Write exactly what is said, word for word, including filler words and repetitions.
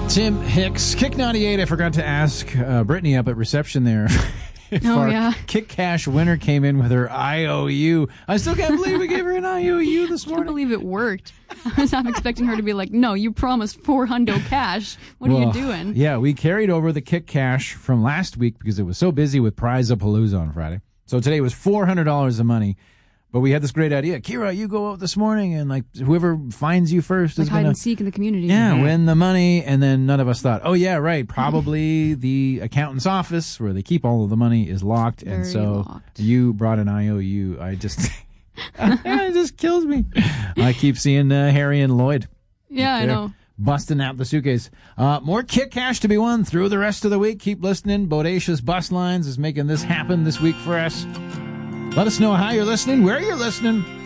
Tim Hicks, Kick ninety-eight. I forgot to ask uh, Brittany up at reception there if oh, our yeah. Kick Cash winner came in with her I O U. I still can't believe we gave her an I O U this morning. I can't believe it worked. I was not expecting her to be like, no, you promised four hundo cash. What well, are you doing? Yeah, we carried over the Kick Cash from last week because it was so busy with Prize-a-Palooza on Friday. So today was four hundred dollars of money. But we had this great idea. Kira, you go out this morning, and like whoever finds you first like is hide going and to seek in the community. Yeah, mm-hmm. win the money. And then none of us thought, oh, yeah, right, probably the accountant's office where they keep all of the money is locked. Very and so locked. You brought an I O U. I just, it just kills me. I keep seeing uh, Harry and Lloyd. Yeah, I know. Busting out the suitcase. Uh, more Kick Cash to be won through the rest of the week. Keep listening. Bodacious Bus Lines is making this happen this week for us. Let us know how you're listening, where you're listening.